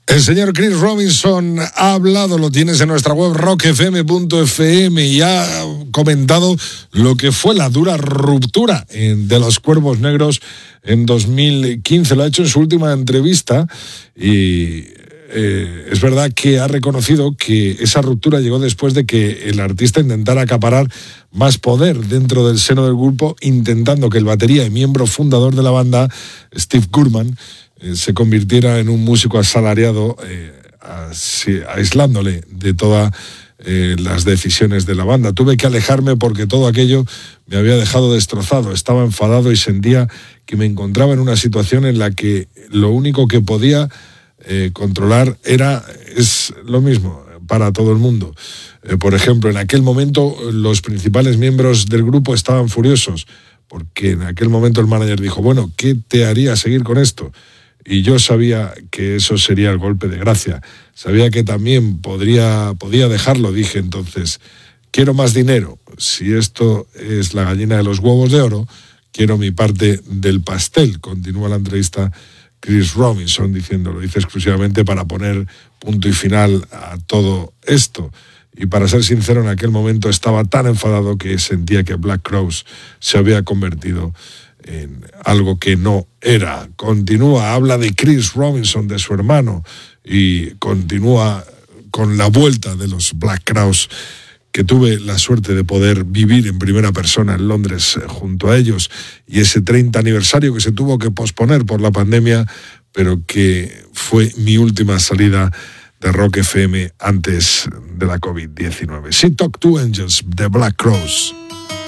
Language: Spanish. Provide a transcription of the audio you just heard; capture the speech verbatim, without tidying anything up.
El señor Chris Robinson ha hablado, lo tienes en nuestra web rock f m punto f m y ha comentado lo que fue la dura ruptura de los Cuervos Negros en dos mil quince. Lo ha hecho en su última entrevista y eh, es verdad que ha reconocido que esa ruptura llegó después de que el artista intentara acaparar más poder dentro del seno del grupo, intentando que el batería y miembro fundador de la banda, Steve Gurman, se convirtiera en un músico asalariado, eh, así, aislándole de todas eh, las decisiones de la banda. Tuve que alejarme porque todo aquello me había dejado destrozado. Estaba enfadado y sentía que me encontraba en una situación en la que lo único que podía eh, controlar era es lo mismo para todo el mundo. Eh, por ejemplo, en aquel momento los principales miembros del grupo estaban furiosos porque en aquel momento el manager dijo: bueno, ¿qué te haría seguir con esto? Y yo sabía que eso sería el golpe de gracia. Sabía que también podría, podía dejarlo. Dije entonces, quiero más dinero. Si esto es la gallina de los huevos de oro, quiero mi parte del pastel. Continúa la entrevista Chris Robinson diciendo, lo dice exclusivamente para poner punto y final a todo esto. Y para ser sincero, en aquel momento estaba tan enfadado que sentía que Black Crowes se había convertido en algo que no era. Continúa, habla de Chris Robinson, de su hermano, y continúa con la vuelta de los Black Crowes, que tuve la suerte de poder vivir en primera persona en Londres junto a ellos, y ese treinta aniversario que se tuvo que posponer por la pandemia, pero que fue mi última salida de Rock F M antes de la covid diecinueve. Sí, Talk to Angels, de Black Crowes.